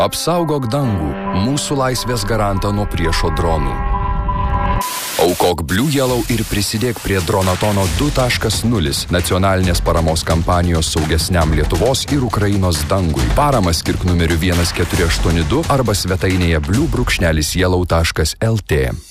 Apsaugok dangų, mūsų laisvės garantą nuo priešo dronų. Aukok Blue Yellow ir prisidėk prie Dronatono 2.0 nacionalinės paramos kampanijos saugesniam Lietuvos ir Ukrainos dangui. Paramą skirk numeriu 1482 arba svetainėje blue-yellow.lt.